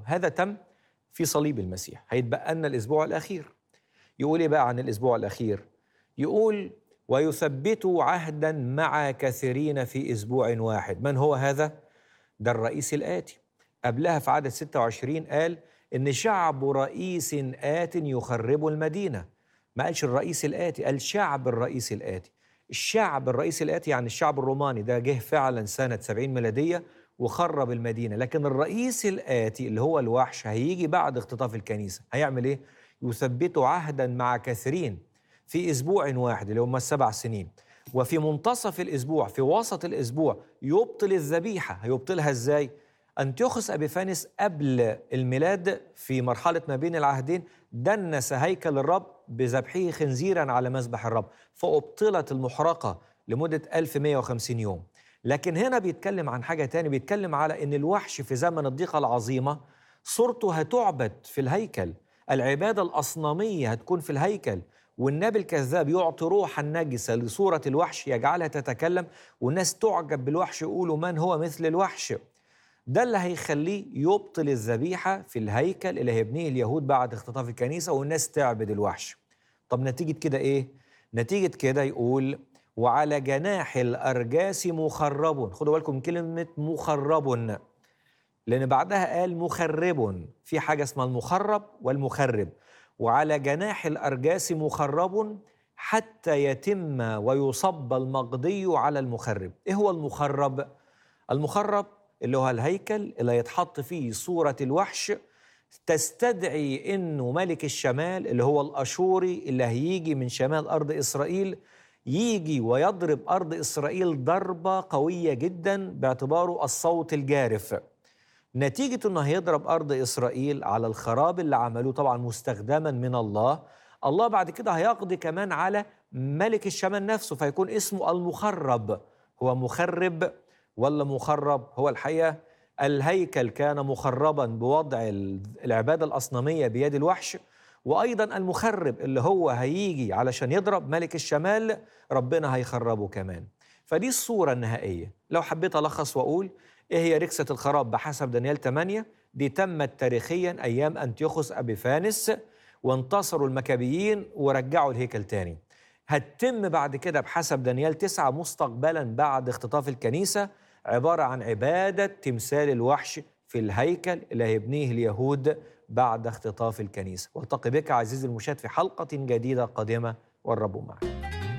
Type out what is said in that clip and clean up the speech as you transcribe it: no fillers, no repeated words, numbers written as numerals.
هذا تم في صليب المسيح. هيتبقى لنا الأسبوع الأخير. يقول إيه بقى عن الأسبوع الأخير؟ يقول ويثبتوا عهدا مع كثيرين في أسبوع واحد. من هو هذا؟ ده الرئيس الآتي. قبلها في عدد 26 قال إن شعب رئيس آت يخرب المدينة. ما قالش الرئيس الآتي، قال شعب الرئيس الآتي. الشعب الرئيس الآتي يعني الشعب الروماني ده جه فعلا سنة 70 ميلادية وخرب المدينة، لكن الرئيس الآتي اللي هو الوحش هيجي بعد اختطاف الكنيسة. هيعمل إيه؟ يثبتوا عهدا مع كثيرين في أسبوع واحد اللي هم ال7 سنين، وفي منتصف الأسبوع في وسط الأسبوع يبطل الذبيحة. هيبطلها إزاي؟ أنتيوخوس أبيفانيس قبل الميلاد في مرحلة ما بين العهدين دنس هيكل الرب بذبحه خنزيرا على مذبح الرب، فأبطلت المحرقة لمدة 1150 يوم. لكن هنا بيتكلم عن حاجة تاني، بيتكلم على أن الوحش في زمن الضيقة العظيمة صورته هتعبد في الهيكل، العبادة الأصنامية هتكون في الهيكل، والنبي الكذاب يعطي روحا نجسة لصورة الوحش يجعلها تتكلم، والناس تعجب بالوحش يقولوا من هو مثل الوحش. ده اللي هيخليه يبطل الذبيحة في الهيكل اللي هيبنيه اليهود بعد اختطاف الكنيسة، والناس تعبد الوحش. طب نتيجة كده إيه؟ نتيجة كده يقول وعلى جناح الأرجاس مخرب. خدوا بالكم من كلمة مخرب، لأن بعدها قال مخرب. في حاجة اسمها المخرب والمخرب. وعلى جناح الأرجاس مخرب حتى يتم ويصب المقضي على المخرب. إيه هو المخرب؟ المخرب اللي هو الهيكل اللي يتحط فيه صورة الوحش، تستدعي إنه ملك الشمال اللي هو الأشوري اللي هيجي من شمال أرض إسرائيل يجي ويضرب أرض إسرائيل ضربة قوية جدا باعتباره الصوت الجارف. نتيجة أنه هيضرب أرض إسرائيل على الخراب اللي عملوه طبعا مستخدما من الله. الله بعد كده هيقضي كمان على ملك الشمال نفسه، فيكون اسمه المخرب. هو مخرب ولا مخرب؟ هو الحقيقة الهيكل كان مخربا بوضع العبادة الأصنامية بيد الوحش، وأيضا المخرب اللي هو هيجي علشان يضرب ملك الشمال ربنا هيخربه كمان. فدي الصورة النهائية. لو حبيت ألخص وأقول إيه هي ركسة الخراب بحسب دانيال 8، دي تمت تاريخيا أيام أنتيوخوس أبيفانس، وانتصروا المكابيين ورجعوا الهيكل تاني. هتتم بعد كده بحسب دانيال 9 مستقبلا بعد اختطاف الكنيسة، عبارة عن عبادة تمثال الوحش في الهيكل اللي هيبنيه اليهود بعد اختطاف الكنيسة. والتقي بك عزيزي المشاهد في حلقة جديدة قادمة، والرب معك.